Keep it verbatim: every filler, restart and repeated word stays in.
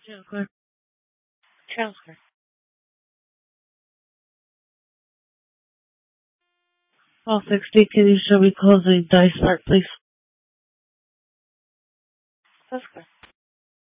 Joker. Joker. All sixty, can you show me closing dice art, please? That's good.